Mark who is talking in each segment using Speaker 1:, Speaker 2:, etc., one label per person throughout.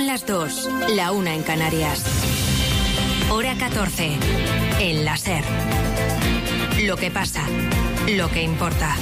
Speaker 1: las 2, la 1 en Canarias. Hora 14, en la SER. Lo que pasa, lo que importa.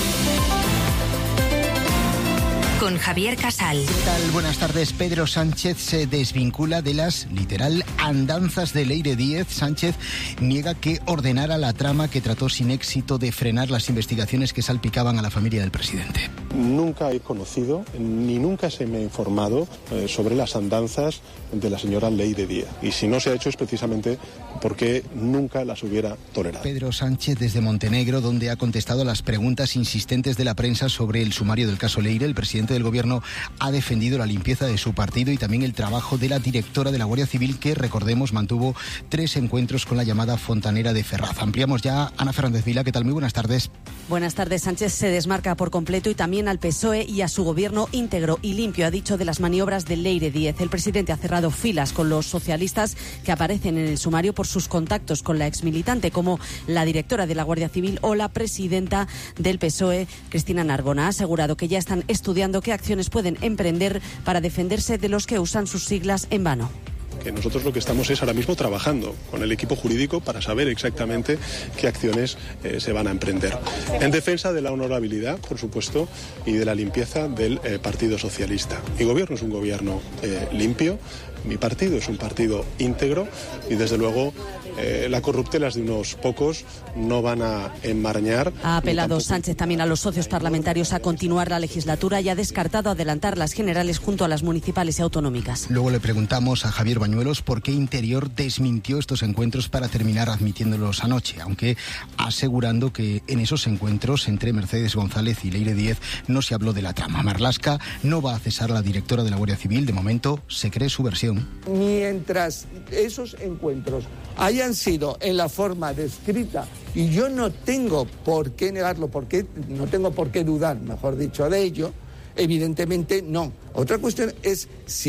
Speaker 1: Con Javier Casal.
Speaker 2: ¿Qué tal? Buenas tardes. Pedro Sánchez se desvincula de las, literal, andanzas de Leire Díez. Sánchez niega que ordenara la trama que trató sin éxito de frenar las investigaciones que salpicaban a la familia del presidente.
Speaker 3: Nunca he conocido, ni nunca se me ha informado sobre las andanzas de la señora Leire Díez. Y si no se ha hecho es precisamente porque nunca las hubiera tolerado.
Speaker 2: Pedro Sánchez desde Montenegro, donde ha contestado a las preguntas insistentes de la prensa sobre el sumario del caso Leire. El presidente del Gobierno ha defendido la limpieza de su partido y también el trabajo de la directora de la Guardia Civil, que, recordemos, mantuvo 3 encuentros con la llamada fontanera de Ferraz. Ampliamos ya. Ana Fernández Vila, ¿qué tal? Muy buenas tardes.
Speaker 4: Buenas tardes. Sánchez se desmarca por completo y también al PSOE y a su gobierno íntegro y limpio, ha dicho, de las maniobras de Leire Díez. El presidente ha cerrado filas con los socialistas que aparecen en el sumario por sus contactos con la exmilitante, como la directora de la Guardia Civil o la presidenta del PSOE, Cristina Narbona. Ha asegurado que ya están estudiando qué acciones pueden emprender para defenderse de los que usan sus siglas en vano.
Speaker 3: Que nosotros lo que estamos es ahora mismo trabajando con el equipo jurídico para saber exactamente qué acciones se van a emprender. En defensa de la honorabilidad, por supuesto, y de la limpieza del Partido Socialista. Mi gobierno es un gobierno limpio, mi partido es un partido íntegro y, desde luego, las corruptelas de unos pocos no van a enmarañar.
Speaker 4: Ha apelado Sánchez también a los socios parlamentarios a continuar la legislatura y ha descartado adelantar las generales junto a las municipales y autonómicas.
Speaker 2: Luego le preguntamos a Javier Bañuelos por qué Interior desmintió estos encuentros para terminar admitiéndolos anoche, aunque asegurando que en esos encuentros entre Mercedes González y Leire Díez no se habló de la trama. Marlaska no va a cesar a la directora de la Guardia Civil. De momento se cree su versión.
Speaker 5: Mientras esos encuentros hayan sido en la forma descrita, y yo no tengo por qué negarlo, no tengo por qué dudar, mejor dicho, de ello, evidentemente no. Otra cuestión es si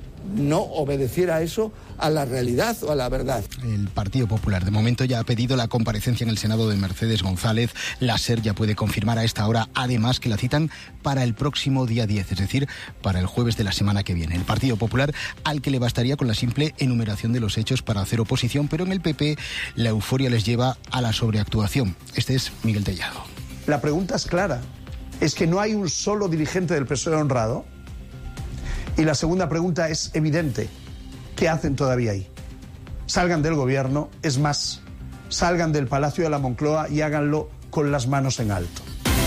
Speaker 5: no obedeciera eso a la realidad o a la verdad.
Speaker 2: El Partido Popular de momento ya ha pedido la comparecencia en el Senado de Mercedes González. La SER ya puede confirmar a esta hora, además, que la citan para el próximo día 10, es decir, para el jueves de la semana que viene. El Partido Popular, al que le bastaría con la simple enumeración de los hechos para hacer oposición, pero en el PP la euforia les lleva a la sobreactuación. Este es Miguel Tellado.
Speaker 6: La pregunta es clara. ¿Es que no hay un solo dirigente del PSOE honrado? Y la segunda pregunta es evidente. ¿Qué hacen todavía ahí? Salgan del gobierno, es más, salgan del Palacio de la Moncloa y háganlo con las manos en alto.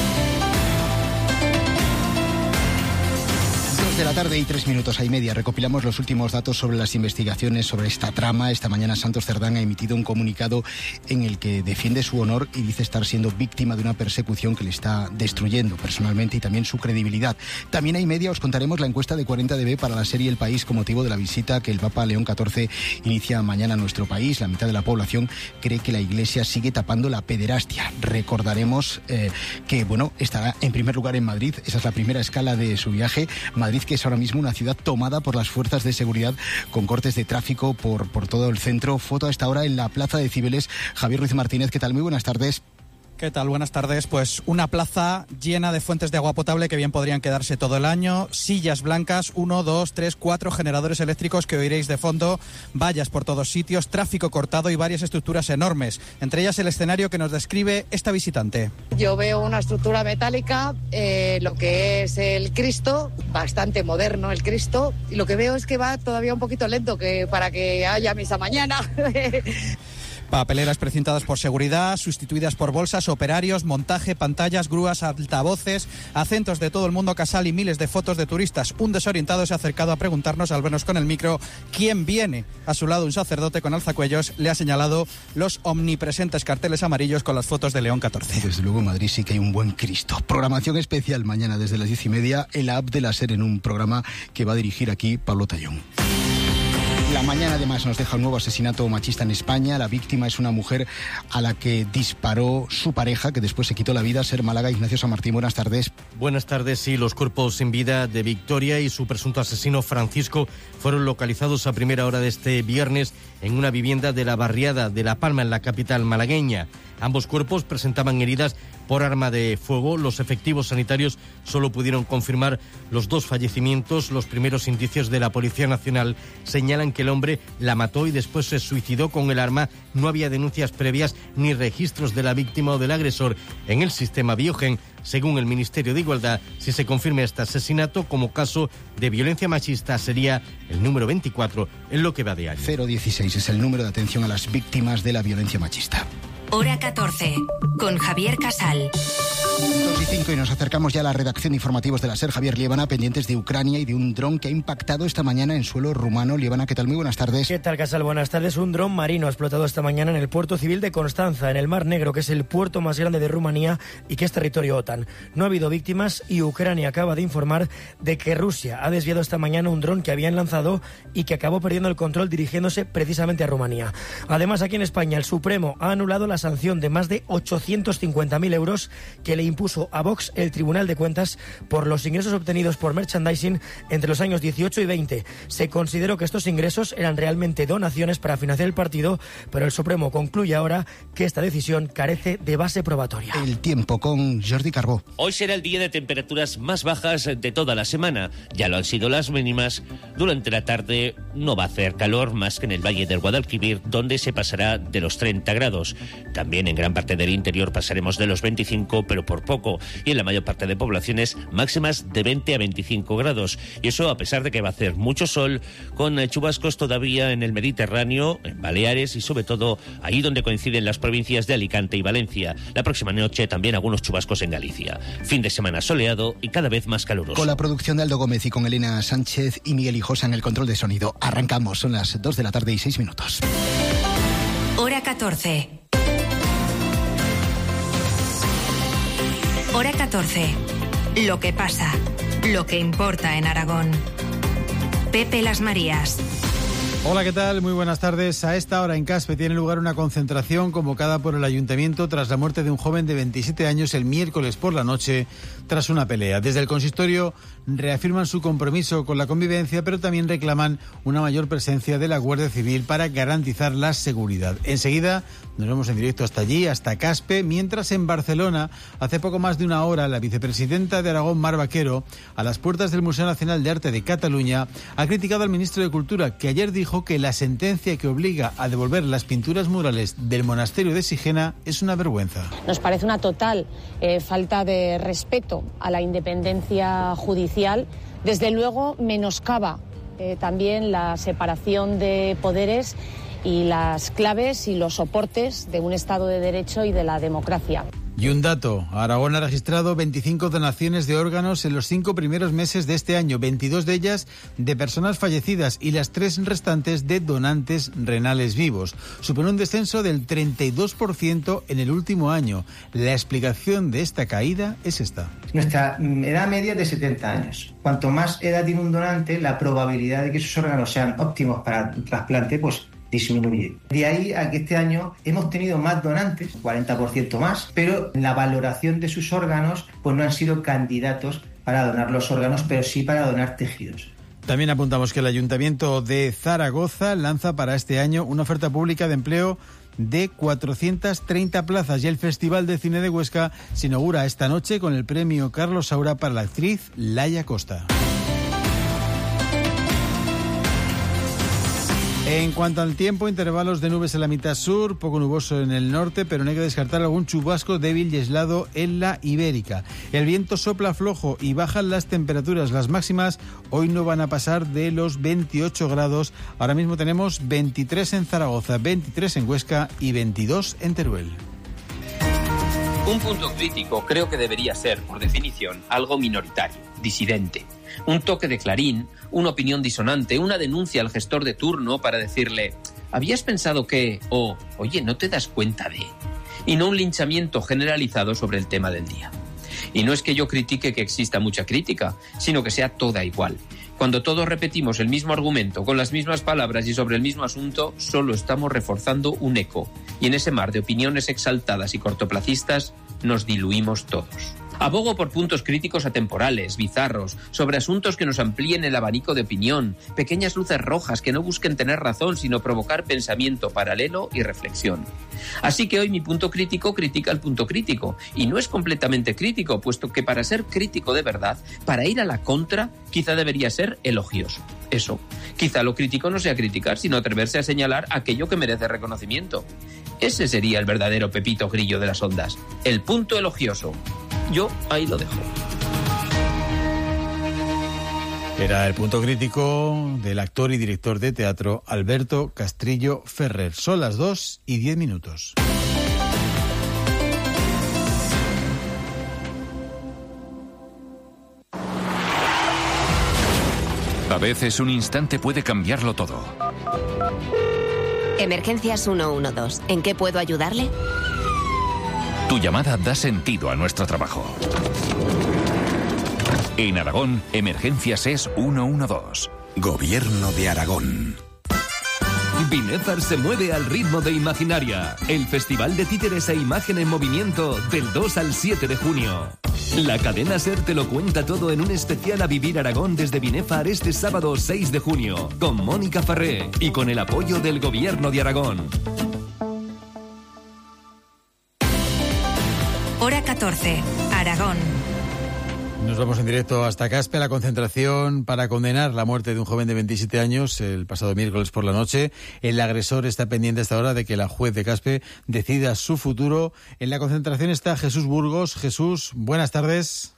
Speaker 2: 2 de la tarde y 3 minutos, a y media. Recopilamos los últimos datos sobre las investigaciones sobre esta trama. Esta mañana Santos Cerdán ha emitido un comunicado en el que defiende su honor y dice estar siendo víctima de una persecución que le está destruyendo personalmente y también su credibilidad. También a y media os contaremos la encuesta de 40DB para la serie El País con motivo de la visita que el Papa León XIV inicia mañana a nuestro país. La mitad de la población cree que la Iglesia sigue tapando la pederastia. Recordaremos que, estará en primer lugar en Madrid. Esa es la primera escala de su viaje. Madrid, que es ahora mismo una ciudad tomada por las fuerzas de seguridad con cortes de tráfico por todo el centro. Foto a esta hora en la Plaza de Cibeles. Javier Ruiz Martínez, ¿qué tal? Muy buenas tardes.
Speaker 7: ¿Qué tal? Buenas tardes. Pues una plaza llena de fuentes de agua potable que bien podrían quedarse todo el año, sillas blancas, 1, 2, 3, 4 generadores eléctricos que oiréis de fondo, vallas por todos sitios, tráfico cortado y varias estructuras enormes, entre ellas el escenario que nos describe esta visitante.
Speaker 8: Yo veo una estructura metálica, lo que es el Cristo, bastante moderno el Cristo, y lo que veo es que va todavía un poquito lento para que haya misa mañana.
Speaker 7: Papeleras precintadas por seguridad, sustituidas por bolsas, operarios, montaje, pantallas, grúas, altavoces, acentos de todo el mundo casal y miles de fotos de turistas. Un desorientado se ha acercado a preguntarnos, al vernos con el micro, quién viene. A su lado un sacerdote con alzacuellos le ha señalado los omnipresentes carteles amarillos con las fotos de León XIV.
Speaker 2: Desde luego en Madrid sí que hay un buen Cristo. Programación especial mañana desde las 10:30, el app de la SER en un programa que va a dirigir aquí Pablo Tallón. La mañana además nos deja un nuevo asesinato machista en España. La víctima es una mujer a la que disparó su pareja, que después se quitó la vida. SER Málaga, Ignacio San Martín, buenas tardes.
Speaker 9: Buenas tardes. Sí, los cuerpos sin vida de Victoria y su presunto asesino Francisco fueron localizados a primera hora de este viernes en una vivienda de la barriada de La Palma, en la capital malagueña. Ambos cuerpos presentaban heridas por arma de fuego. Los efectivos sanitarios solo pudieron confirmar los 2 fallecimientos. Los primeros indicios de la Policía Nacional señalan que el hombre la mató y después se suicidó con el arma. No había denuncias previas ni registros de la víctima o del agresor en el sistema Biogen. Según el Ministerio de Igualdad, si se confirma este asesinato como caso de violencia machista, sería el número 24 en lo que va de año.
Speaker 2: 016 es el número de atención a las víctimas de la violencia machista.
Speaker 1: Hora 14, con Javier Casal.
Speaker 2: 2:05 y nos acercamos ya a la redacción de informativos de la SER. Javier Liébana, pendientes de Ucrania y de un dron que ha impactado esta mañana en suelo rumano. Liébana, ¿qué tal? Muy buenas tardes.
Speaker 10: ¿Qué tal, Casal? Buenas tardes. Un dron marino ha explotado esta mañana en el puerto civil de Constanza, en el Mar Negro, que es el puerto más grande de Rumanía y que es territorio OTAN. No ha habido víctimas y Ucrania acaba de informar de que Rusia ha desviado esta mañana un dron que habían lanzado y que acabó perdiendo el control dirigiéndose precisamente a Rumanía. Además, aquí en España, el Supremo ha anulado la sanción de más de 850.000 euros que le impuso a Vox el Tribunal de Cuentas por los ingresos obtenidos por merchandising entre los años 18 y 20. Se consideró que estos ingresos eran realmente donaciones para financiar el partido, pero el Supremo concluye ahora que esta decisión carece de base probatoria.
Speaker 2: El tiempo con Jordi Carbó.
Speaker 11: Hoy será el día de temperaturas más bajas de toda la semana. Ya lo han sido las mínimas. Durante la tarde no va a hacer calor más que en el Valle del Guadalquivir, donde se pasará de los 30 grados. También en gran parte del interior pasaremos de los 25, pero por poco. Y en la mayor parte de poblaciones máximas de 20 a 25 grados. Y eso a pesar de que va a hacer mucho sol, con chubascos todavía en el Mediterráneo, en Baleares y sobre todo ahí donde coinciden las provincias de Alicante y Valencia. La próxima noche también algunos chubascos en Galicia. Fin de semana soleado y cada vez más caluroso.
Speaker 2: Con la producción de Aldo Gómez y con Elena Sánchez y Miguel Hijosa en el control de sonido. Arrancamos, son las 2 de la tarde y 6 minutos.
Speaker 1: Hora 14. Hora 14. Lo que pasa, lo que importa en Aragón. Pepe Las Marías.
Speaker 12: Hola, ¿qué tal? Muy buenas tardes. A esta hora en Caspe tiene lugar una concentración convocada por el Ayuntamiento tras la muerte de un joven de 27 años el miércoles por la noche tras una pelea. Desde el consistorio reafirman su compromiso con la convivencia, pero también reclaman una mayor presencia de la Guardia Civil para garantizar la seguridad. Enseguida nos vamos en directo hasta allí, hasta Caspe, mientras en Barcelona, hace poco más de una hora, la vicepresidenta de Aragón, Mar Vaquero, a las puertas del Museo Nacional de Arte de Cataluña, ha criticado al ministro de Cultura, que ayer dijo que la sentencia que obliga a devolver las pinturas murales del monasterio de Sigena es una vergüenza.
Speaker 13: Nos parece una total falta de respeto a la independencia judicial. Desde luego menoscaba también la separación de poderes y las claves y los soportes de un Estado de Derecho y de la democracia.
Speaker 12: Y un dato, Aragón ha registrado 25 donaciones de órganos en los 5 primeros meses de este año, 22 de ellas de personas fallecidas y las 3 restantes de donantes renales vivos. Supone un descenso del 32% en el último año. La explicación de esta caída es esta.
Speaker 14: Nuestra edad media es de 70 años. Cuanto más edad tiene un donante, la probabilidad de que sus órganos sean óptimos para el trasplante, pues disminuye. De ahí a que este año hemos tenido más donantes, 40% más, pero la valoración de sus órganos pues no han sido candidatos para donar los órganos, pero sí para donar tejidos.
Speaker 12: También apuntamos que el Ayuntamiento de Zaragoza lanza para este año una oferta pública de empleo de 430 plazas y el Festival de Cine de Huesca se inaugura esta noche con el premio Carlos Saura para la actriz Laia Costa. En cuanto al tiempo, intervalos de nubes en la mitad sur, poco nuboso en el norte, pero no hay que descartar algún chubasco débil y aislado en la Ibérica. El viento sopla flojo y bajan las temperaturas. Las máximas hoy no van a pasar de los 28 grados. Ahora mismo tenemos 23 en Zaragoza, 23 en Huesca y 22 en Teruel.
Speaker 15: Un punto crítico creo que debería ser, por definición, algo minoritario, disidente. Un toque de clarín, una opinión disonante, una denuncia al gestor de turno para decirle ¿habías pensado que? O oye, ¿no te das cuenta de? Y no un linchamiento generalizado sobre el tema del día. Y no es que yo critique que exista mucha crítica, sino que sea toda igual. Cuando todos repetimos el mismo argumento, con las mismas palabras y sobre el mismo asunto, solo estamos reforzando un eco. Y en ese mar de opiniones exaltadas y cortoplacistas, nos diluimos todos. Abogo por puntos críticos atemporales, bizarros, sobre asuntos que nos amplíen el abanico de opinión, pequeñas luces rojas que no busquen tener razón, sino provocar pensamiento paralelo y reflexión. Así que hoy mi punto crítico critica el punto crítico, y no es completamente crítico, puesto que para ser crítico de verdad, para ir a la contra, quizá debería ser elogioso. Eso. Quizá lo crítico no sea criticar, sino atreverse a señalar aquello que merece reconocimiento. Ese sería el verdadero Pepito Grillo de las ondas, el punto elogioso. Yo ahí lo dejo.
Speaker 12: Era el punto crítico del actor y director de teatro Alberto Castrillo Ferrer. Son las 2:10.
Speaker 16: A veces un instante puede cambiarlo todo.
Speaker 17: Emergencias 112. ¿En qué puedo ayudarle?
Speaker 16: Tu llamada da sentido a nuestro trabajo. En Aragón, Emergencias es 112.
Speaker 18: Gobierno de Aragón.
Speaker 19: Binefar se mueve al ritmo de Imaginaria, el festival de títeres e imagen en movimiento del 2 al 7 de junio. La cadena SER te lo cuenta todo en un especial a Vivir Aragón desde Binefar este sábado 6 de junio, con Mónica Farré y con el apoyo del Gobierno de Aragón.
Speaker 1: Hora 14, Aragón.
Speaker 12: Nos vamos en directo hasta Caspe, la concentración para condenar la muerte de un joven de 27 años el pasado miércoles por la noche. El agresor está pendiente hasta ahora de que la juez de Caspe decida su futuro. En la concentración está Jesús Burgos. Jesús, buenas tardes.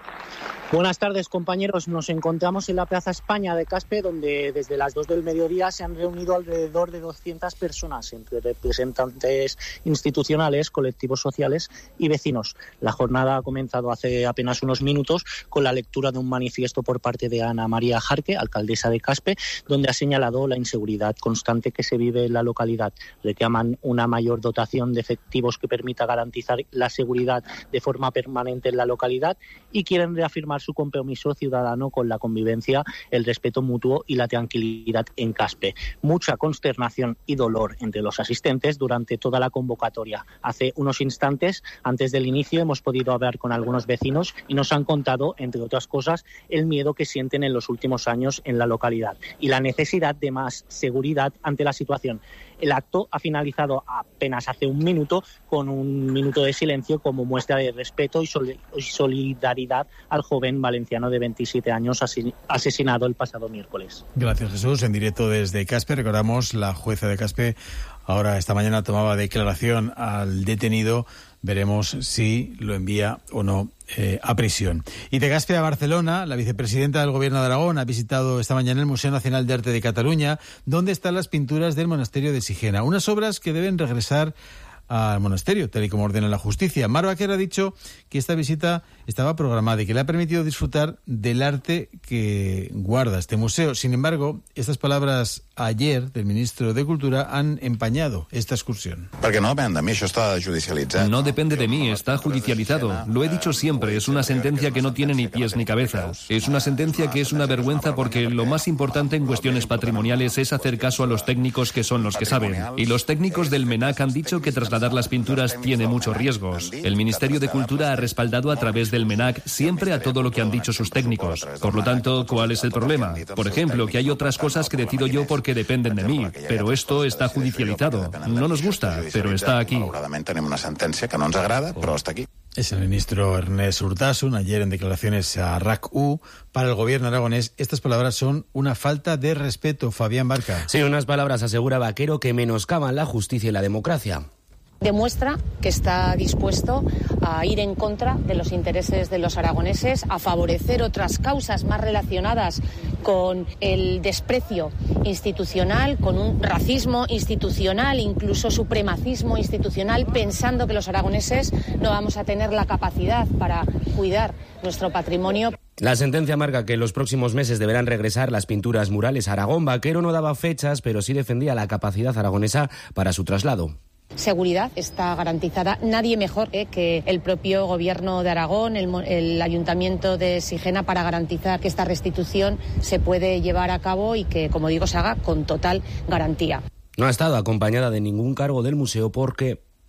Speaker 20: Buenas tardes, compañeros. Nos encontramos en la Plaza España de Caspe, donde desde las 2 del mediodía se han reunido alrededor de 200 personas, entre representantes institucionales, colectivos sociales y vecinos. La jornada ha comenzado hace apenas unos minutos con la lectura de un manifiesto por parte de Ana María Jarque, alcaldesa de Caspe, donde ha señalado la inseguridad constante que se vive en la localidad. Reclaman una mayor dotación de efectivos que permita garantizar la seguridad de forma permanente en la localidad y quieren reafirmar su compromiso ciudadano con la convivencia, el respeto mutuo y la tranquilidad en Caspe. Mucha consternación y dolor entre los asistentes durante toda la convocatoria. Hace unos instantes, antes del inicio, hemos podido hablar con algunos vecinos y nos han contado, entre otras cosas, el miedo que sienten en los últimos años en la localidad y la necesidad de más seguridad ante la situación. El acto ha finalizado apenas hace un minuto con un minuto de silencio como muestra de respeto y solidaridad al joven valenciano de 27 años asesinado el pasado miércoles.
Speaker 12: Gracias, Jesús. En directo desde Caspe, recordamos, la jueza de Caspe ahora esta mañana tomaba declaración al detenido. Veremos si lo envía o no a prisión. Y de Caspe a Barcelona, la vicepresidenta del Gobierno de Aragón ha visitado esta mañana el Museo Nacional de Arte de Cataluña, donde están las pinturas del monasterio de Sigena, unas obras que deben regresar al monasterio, tal y como ordena la justicia. Mar Vaquer ha dicho que esta visita estaba programada y que le ha permitido disfrutar del arte que guarda este museo. Sin embargo, estas palabras ayer del ministro de Cultura han empañado esta excursión.
Speaker 18: Porque no depende de mí, eso está judicializado.
Speaker 19: No depende de mí, está judicializado. Lo he dicho siempre, es una sentencia que no tiene ni pies ni cabeza. Es una sentencia que es una vergüenza porque lo más importante en cuestiones patrimoniales es hacer caso a los técnicos que son los que saben. Y los técnicos del MENAC han dicho que trasladar las pinturas tiene muchos riesgos. El Ministerio de Cultura ha respaldado a través del MENAC siempre a todo lo que han dicho sus técnicos. Por lo tanto, ¿cuál es el problema? Por ejemplo, que hay otras cosas que decido yo porque dependen de mí, pero esto está judicializado. No nos gusta, pero está aquí.
Speaker 18: Tenemos una sentencia que no nos agrada, pero está aquí.
Speaker 12: Es el ministro Ernest Urtasun, ayer en declaraciones a RAC-U. Para el gobierno aragonés, estas palabras son una falta de respeto. Fabián Barca.
Speaker 21: Sí, unas palabras, asegura Vaquero, que menoscaban la justicia y la democracia.
Speaker 13: Demuestra que está dispuesto a ir en contra de los intereses de los aragoneses, a favorecer otras causas más relacionadas con el desprecio institucional, con un racismo institucional, incluso supremacismo institucional, pensando que los aragoneses no vamos a tener la capacidad para cuidar nuestro patrimonio.
Speaker 21: La sentencia marca que en los próximos meses deberán regresar las pinturas murales a Aragón. Vaquero no daba fechas, pero sí defendía la capacidad aragonesa para su traslado.
Speaker 13: Seguridad está garantizada. Nadie mejor que el propio Gobierno de Aragón, el Ayuntamiento de Sigena, para garantizar que esta restitución se puede llevar a cabo y que, como digo, se haga con total garantía.
Speaker 21: No ha estado acompañada de ningún cargo del museo porque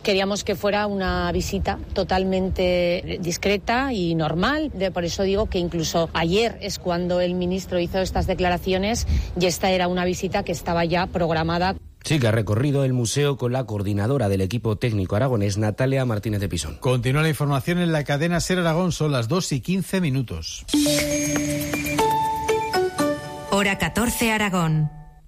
Speaker 13: Queríamos que fuera una visita totalmente discreta y normal. Por eso digo que incluso ayer es cuando el ministro hizo estas declaraciones y esta era una visita que estaba ya programada.
Speaker 21: Sí, que ha recorrido el museo con la coordinadora del equipo técnico aragonés, Natalia Martínez de Pisón.
Speaker 12: Continúa la información en la cadena SER Aragón, son las 2:15.
Speaker 1: Hora 14 Aragón.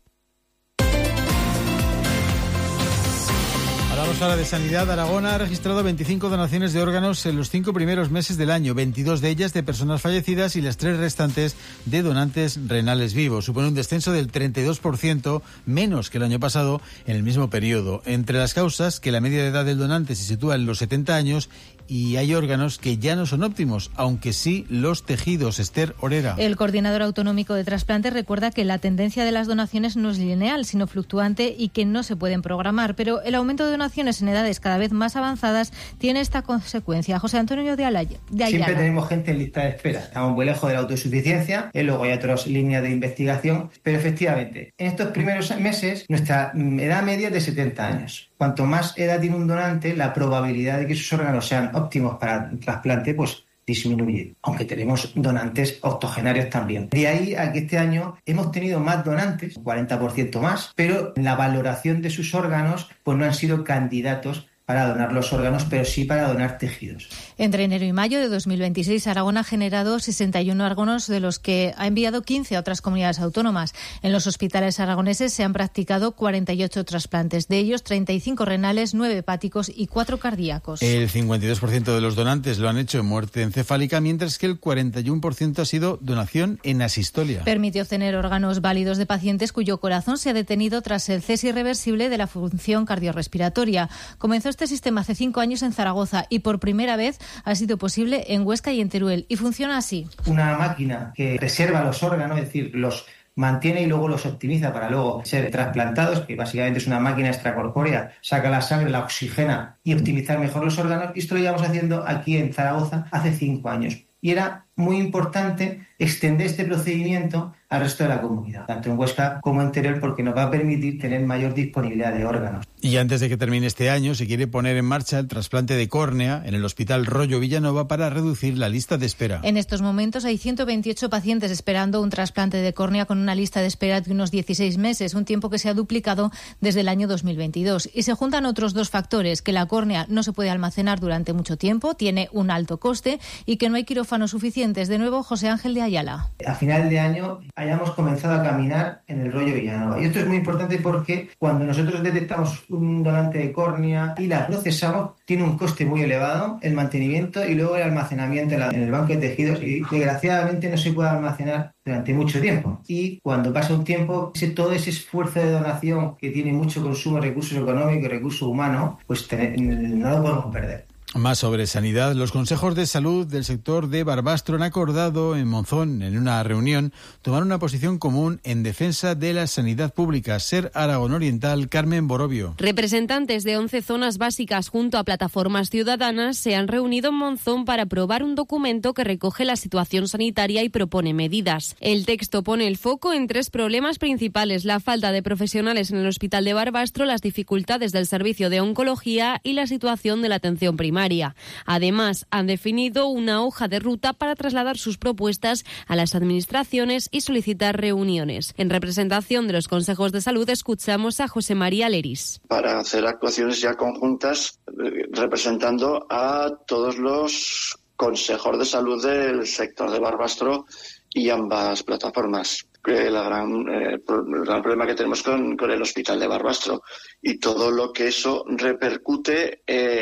Speaker 12: Hablamos ahora de sanidad. Aragón ha registrado 25 donaciones de órganos en los 5 primeros meses del año, 22 de ellas de personas fallecidas y las 3 restantes de donantes renales vivos. Supone un descenso del 32%, menos que el año pasado en el mismo periodo. Entre las causas, que la media de edad del donante se sitúa en los 70 años y hay órganos que ya no son óptimos, aunque sí los tejidos. Esther Orera.
Speaker 3: El coordinador autonómico de trasplantes recuerda que la tendencia de las donaciones no es lineal, sino fluctuante y que no se pueden programar, pero el aumento de donaciones en edades cada vez más avanzadas tiene esta consecuencia. José Antonio de Ayala.
Speaker 14: Siempre tenemos gente en lista de espera. Estamos muy lejos de la autosuficiencia, y luego hay otras líneas de investigación, pero efectivamente, en estos primeros meses nuestra edad media es de 70 años. Cuanto más edad tiene un donante, la probabilidad de que sus órganos sean óptimos para el trasplante, pues disminuye, aunque tenemos donantes octogenarios también. De ahí a que este año hemos tenido más donantes, 40% más, pero la valoración de sus órganos pues no han sido candidatos para donar los órganos, pero sí para donar tejidos.
Speaker 3: Entre enero y mayo de 2026, Aragón ha generado 61 órganos, de los que ha enviado 15 a otras comunidades autónomas. En los hospitales aragoneses se han practicado 48 trasplantes, de ellos 35 renales, 9 hepáticos y 4 cardíacos.
Speaker 12: El 52% de los donantes lo han hecho en muerte encefálica, mientras que el 41% ha sido donación en asistolia.
Speaker 3: Permitió obtener órganos válidos de pacientes cuyo corazón se ha detenido tras el cese irreversible de la función cardiorrespiratoria. Comenzó este sistema hace 5 años en Zaragoza y por primera vez ha sido posible en Huesca y en Teruel, y funciona así.
Speaker 14: Una máquina que preserva los órganos, es decir, los mantiene y luego los optimiza para luego ser trasplantados, que básicamente es una máquina extracorpórea, saca la sangre, la oxigena y optimizar mejor los órganos. Y esto lo llevamos haciendo aquí en Zaragoza hace 5 años. Y era muy importante extender este procedimiento al resto de la comunidad, tanto en Huesca como en Teruel, porque nos va a permitir tener mayor disponibilidad de órganos.
Speaker 12: Y antes de que termine este año, se quiere poner en marcha el trasplante de córnea en el Hospital Rollo Villanova para reducir la lista de espera.
Speaker 3: En estos momentos hay 128 pacientes esperando un trasplante de córnea con una lista de espera de unos 16 meses, un tiempo que se ha duplicado desde el año 2022. Y se juntan otros 2 factores: que la córnea no se puede almacenar durante mucho tiempo, tiene un alto coste, y que no hay quirófanos suficientes. De nuevo, José Ángel de Ayala.
Speaker 14: A final de año hayamos comenzado a caminar en el Rollo Villanova. Y esto es muy importante porque cuando nosotros detectamos un donante de córnea y la procesamos, tiene un coste muy elevado el mantenimiento y luego el almacenamiento en el banco de tejidos, y desgraciadamente no se puede almacenar durante mucho tiempo. Y cuando pasa un tiempo, todo ese esfuerzo de donación que tiene mucho consumo de recursos económicos y recursos humanos, pues no lo podemos perder.
Speaker 12: Más sobre sanidad. Los consejos de salud del sector de Barbastro han acordado en Monzón, en una reunión, tomar una posición común en defensa de la sanidad pública. SER Aragón Oriental, Carmen Borobio.
Speaker 22: Representantes de 11 zonas básicas junto a plataformas ciudadanas se han reunido en Monzón para aprobar un documento que recoge la situación sanitaria y propone medidas. El texto pone el foco en 3 problemas principales: la falta de profesionales en el Hospital de Barbastro, las dificultades del servicio de oncología y la situación de la atención primaria. Además, han definido una hoja de ruta para trasladar sus propuestas a las administraciones y solicitar reuniones. En representación de los consejos de salud, escuchamos a José María Leris.
Speaker 23: Para hacer actuaciones ya conjuntas representando a todos los consejos de salud del sector de Barbastro y ambas plataformas. El gran problema que tenemos con el Hospital de Barbastro y todo lo que eso repercute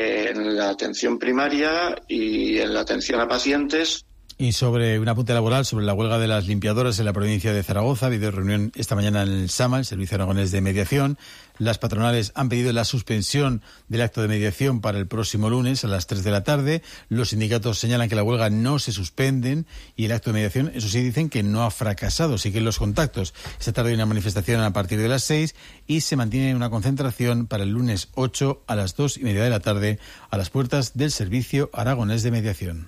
Speaker 23: en la atención primaria y en la atención a pacientes.
Speaker 12: Y sobre un apunte laboral, sobre la huelga de las limpiadoras en la provincia de Zaragoza, ha habido reunión esta mañana en el SAMA, el Servicio Aragonés de Mediación. Las patronales han pedido la suspensión del acto de mediación para el próximo lunes a las 3 de la tarde. Los sindicatos señalan que la huelga no se suspenden y el acto de mediación, eso sí, dicen que no ha fracasado. Siguen los contactos. Esta tarde hay una manifestación a partir de las 6 y se mantiene una concentración para el lunes 8 a las 2:30 de la tarde a las puertas del Servicio Aragonés de Mediación.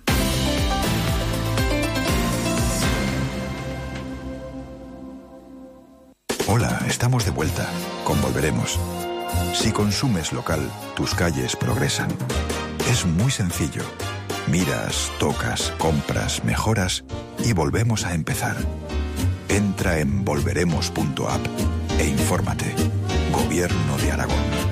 Speaker 24: Hola, estamos de vuelta. Con Volveremos.
Speaker 4: Si consumes local, tus calles progresan. Es muy sencillo. Miras, tocas, compras, mejoras y volvemos a empezar. Entra en volveremos.app e infórmate. Gobierno de Aragón.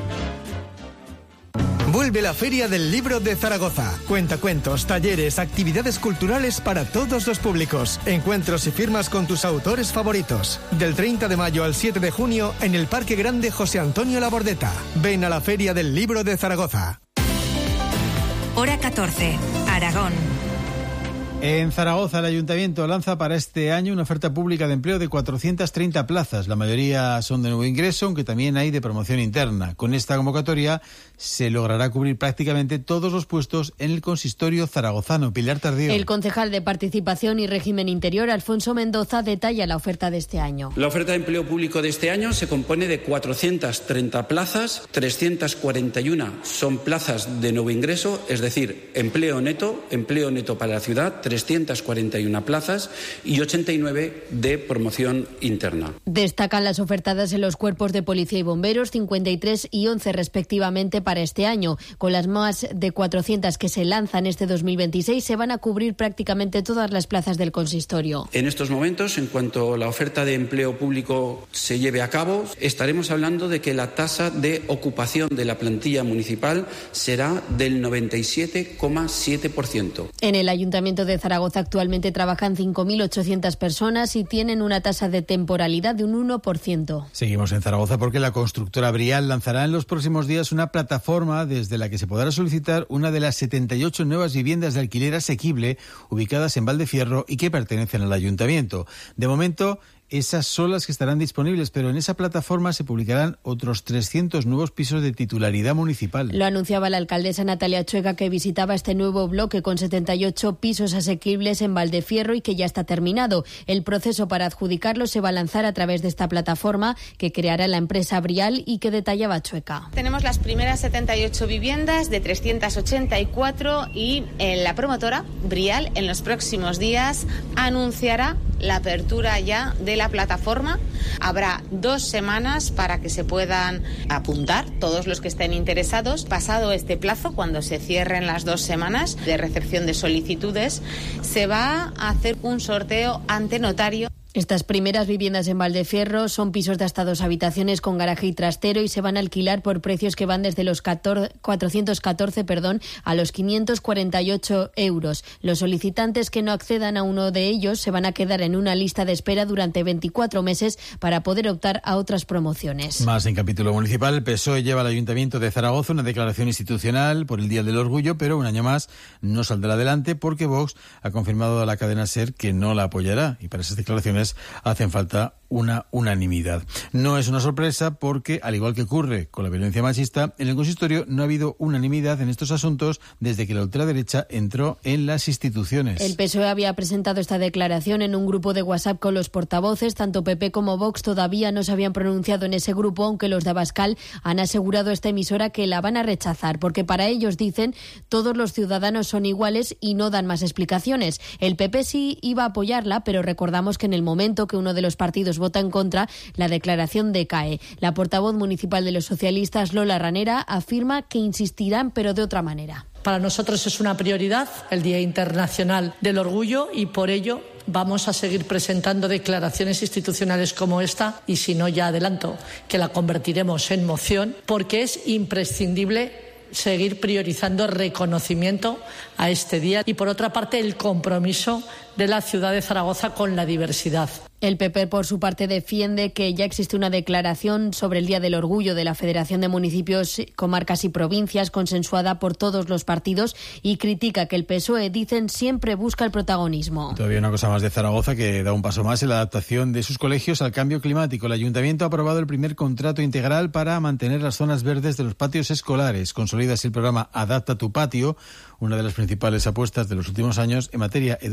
Speaker 5: Vuelve la Feria del Libro de Zaragoza. Cuentacuentos, talleres, actividades culturales para todos los públicos. Encuentros y firmas con tus autores favoritos. Del 30 de mayo al 7 de junio en el Parque Grande José Antonio Labordeta. Ven a la Feria del Libro de Zaragoza.
Speaker 1: Hora 14, Aragón.
Speaker 12: En Zaragoza, el Ayuntamiento lanza para este año una oferta pública de empleo de 430 plazas. La mayoría son de nuevo ingreso, aunque también hay de promoción interna. Con esta convocatoria se logrará cubrir prácticamente todos los puestos en el consistorio zaragozano. Pilar Tardío.
Speaker 6: El concejal de Participación y Régimen Interior, Alfonso Mendoza, detalla la oferta de este año.
Speaker 24: La oferta de empleo público de este año se compone de 430 plazas, 341 son plazas de nuevo ingreso, es decir, empleo neto para la ciudad, 341 plazas y 89 de promoción interna.
Speaker 6: Destacan las ofertadas en los cuerpos de policía y bomberos, 53 y 11 respectivamente para este año. Con las más de 400 que se lanzan este 2026 se van a cubrir prácticamente todas las plazas del consistorio.
Speaker 24: En estos momentos, en cuanto la oferta de empleo público se lleve a cabo, estaremos hablando de que la tasa de ocupación de la plantilla municipal será del 97,7%.
Speaker 6: En el Ayuntamiento de Zaragoza actualmente trabajan 5.800 personas y tienen una tasa de temporalidad de un 1%.
Speaker 12: Seguimos en Zaragoza porque la constructora Brial lanzará en los próximos días una plataforma desde la que se podrá solicitar una de las 78 nuevas viviendas de alquiler asequible ubicadas en Valdefierro y que pertenecen al Ayuntamiento. De momento, esas son las que estarán disponibles, pero en esa plataforma se publicarán otros 300 nuevos pisos de titularidad municipal.
Speaker 6: Lo anunciaba la alcaldesa Natalia Chueca, que visitaba este nuevo bloque con 78 pisos asequibles en Valdefierro y que ya está terminado. El proceso para adjudicarlo se va a lanzar a través de esta plataforma que creará la empresa Brial y que detallaba Chueca.
Speaker 25: Tenemos las primeras 78 viviendas de 384 y la promotora Brial en los próximos días anunciará la apertura ya de la plataforma. Habrá 2 semanas para que se puedan apuntar todos los que estén interesados. Pasado este plazo, cuando se cierren las 2 semanas de recepción de solicitudes, se va a hacer un sorteo ante notario.
Speaker 6: Estas primeras viviendas en Valdefierro son pisos de hasta 2 habitaciones con garaje y trastero y se van a alquilar por precios que van desde los 414 a los 548 euros. Los solicitantes que no accedan a uno de ellos se van a quedar en una lista de espera durante 24 meses para poder optar a otras promociones.
Speaker 12: Más en capítulo municipal, el PSOE lleva al Ayuntamiento de Zaragoza una declaración institucional por el Día del Orgullo, pero un año más no saldrá adelante porque Vox ha confirmado a la cadena SER que no la apoyará y para esas declaraciones hacen falta una unanimidad. No es una sorpresa porque, al igual que ocurre con la violencia machista, en el consistorio no ha habido unanimidad en estos asuntos desde que la ultraderecha entró en las instituciones.
Speaker 6: El PSOE había presentado esta declaración en un grupo de WhatsApp con los portavoces. Tanto PP como Vox todavía no se habían pronunciado en ese grupo, aunque los de Abascal han asegurado a esta emisora que la van a rechazar, porque para ellos, dicen, todos los ciudadanos son iguales y no dan más explicaciones. El PP sí iba a apoyarla, pero recordamos que en el momento que uno de los partidos vota en contra, la declaración decae. La portavoz municipal de los socialistas, Lola Ranera, afirma que insistirán, pero de otra manera.
Speaker 26: Para nosotros es una prioridad el Día Internacional del Orgullo y por ello vamos a seguir presentando declaraciones institucionales como esta y, si no, ya adelanto que la convertiremos en moción porque es imprescindible seguir priorizando reconocimiento a este día y, por otra parte, el compromiso de la ciudad de Zaragoza con la diversidad.
Speaker 6: El PP, por su parte, defiende que ya existe una declaración sobre el Día del Orgullo de la Federación de Municipios, Comarcas y Provincias, consensuada por todos los partidos, y critica que el PSOE, dicen, siempre busca el protagonismo.
Speaker 12: Todavía una cosa más de Zaragoza que da un paso más en la adaptación de sus colegios al cambio climático. El Ayuntamiento ha aprobado el primer contrato integral para mantener las zonas verdes de los patios escolares. Consolida así el programa Adapta tu patio, una de las principales apuestas de los últimos años en materia educativa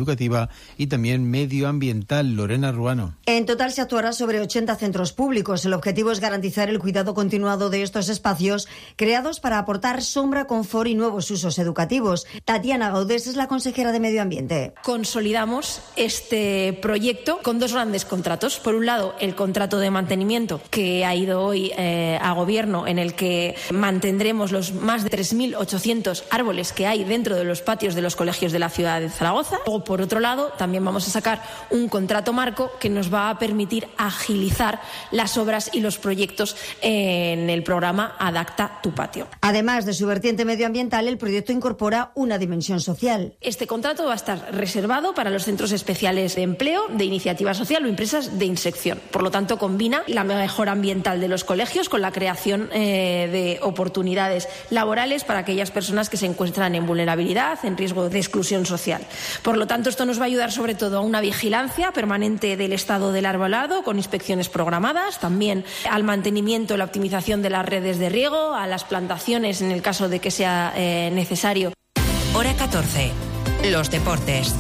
Speaker 12: y también medioambiental. Lorena Ruano.
Speaker 2: En total se actuará sobre 80 centros públicos. El objetivo es garantizar el cuidado continuado de estos espacios creados para aportar sombra, confort y nuevos usos educativos. Tatiana Gaudés es la consejera de Medio Ambiente.
Speaker 7: Consolidamos este proyecto con dos grandes contratos. Por un lado, el contrato de mantenimiento que ha ido hoy a Gobierno, en el que mantendremos los más de 3.800 árboles que hay dentro de los patios de los colegios de la ciudad de Zaragoza. Luego, por otro lado, también vamos a sacar un contrato marco que nos va a permitir agilizar las obras y los proyectos en el programa Adapta tu patio.
Speaker 2: Además de su vertiente medioambiental, el proyecto incorpora una dimensión social.
Speaker 7: Este contrato va a estar reservado para los centros especiales de empleo, de iniciativa social o empresas de inserción. Por lo tanto, combina la mejora ambiental de los colegios con la creación de oportunidades laborales para aquellas personas que se encuentran en vulnerabilidad, en riesgo de exclusión social. Por lo tanto, esto nos va a ayudar sobre todo a una vigilancia permanente del estado del arbolado con inspecciones programadas, también al mantenimiento, la optimización de las redes de riego, a las plantaciones en el caso de que sea necesario.
Speaker 1: Hora 14. Los deportes.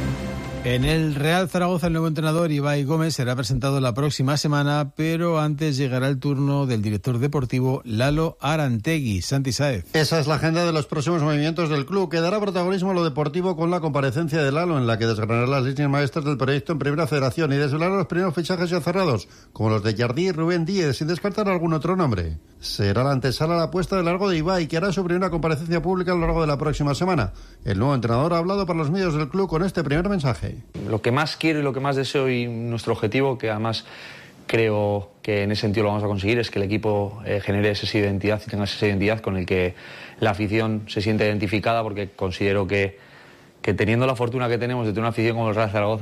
Speaker 12: En el Real Zaragoza, el nuevo entrenador Ibai Gómez será presentado la próxima semana, pero antes llegará el turno del director deportivo Lalo Arantegui. Santi Sáez.
Speaker 8: Esa es la agenda de los próximos movimientos del club, que dará protagonismo a lo deportivo con la comparecencia de Lalo, en la que desgranará las líneas maestras del proyecto en Primera Federación y desvelará los primeros fichajes ya cerrados, como los de Jardí y Rubén Díez, sin descartar algún otro nombre. Será la antesala a la apuesta de largo de Ibai, que hará su primera comparecencia pública a lo largo de la próxima semana. El nuevo entrenador ha hablado para los medios del club con este primer mensaje.
Speaker 9: Lo que más quiero y lo que más deseo y nuestro objetivo, que además creo que en ese sentido lo vamos a conseguir, es que el equipo genere esa identidad y tenga esa identidad con el que la afición se siente identificada, porque considero que teniendo la fortuna que tenemos de tener una afición como el Real Zaragoza,